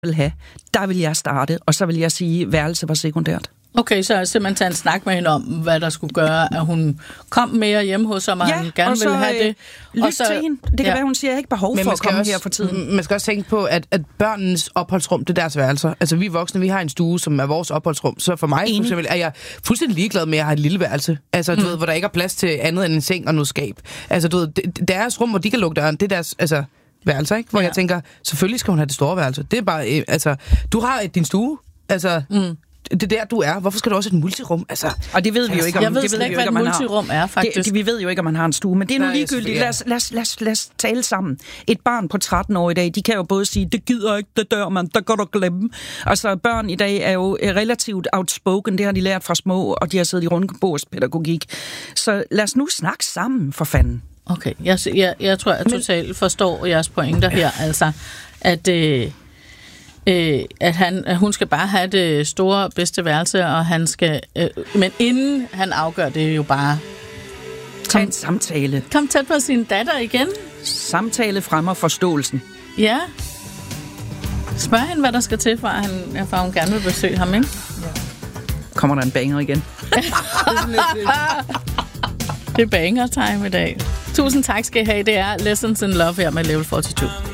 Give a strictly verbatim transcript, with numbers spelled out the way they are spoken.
vil have, der vil jeg starte, og så vil jeg sige, at værelse var sekundært. Okay, så simpelthen tage en snak med hende om, hvad der skulle gøre, at hun kom mere hjemme hos ham, og ja, han gerne ville have det. Lyt og så til hende. Det kan ja. være, hun siger, at jeg ikke behov for at komme også, her for tiden. Man skal også tænke på, at, at børnenes opholdsrum, det er deres værelser. Altså, vi voksne, vi har en stue, som er vores opholdsrum. Så for mig, for eksempel, er jeg fuldstændig ligeglad med, at jeg har et lille værelse. Altså, du mm. ved, hvor der ikke er plads til andet end en seng og noget skab. Altså, du ved, deres rum, hvor de kan lukke døren, det er deres, altså, værelser, ikke? Hvor ja. jeg tænker, selvfølgelig skal hun have det store værelse. Det er bare, øh, altså, du har din stue, altså... Mm. Det er der, du er. Hvorfor skal du også et multirum? Altså, og det ved vi jo ikke, om jeg ved det ved slet ikke, hvad et multirum er, faktisk. Det, det, vi ved jo ikke, om man har en stue, men det er nu ligegyldigt. Lad os, lad, os, lad, os, lad os tale sammen. Et barn på tretten år i dag, de kan jo både sige, det gider ikke, det dør man, der går du glemme. Altså, børn i dag er jo relativt outspoken, det har de lært fra små, og de har siddet i rundbordspædagogik. Så lad os nu snakke sammen, for fanden. Okay, jeg, jeg, jeg tror, jeg totalt forstår jeres pointer her, altså, at... Øh, Øh, at, han, at hun skal bare have det store, bedste værelse, og han skal... Øh, men inden han afgør det jo bare... Tag en samtale. Kom tæt på sin datter igen. Samtale fremmer forståelsen. Ja. Spørg hende, hvad der skal til, for at, han, for at hun gerne vil besøge ham, ikke? Ja. Kommer der en banger igen? Det er banger time i dag. Tusind tak skal I have. Det er Lessons in Love her med Level fireogfyrre.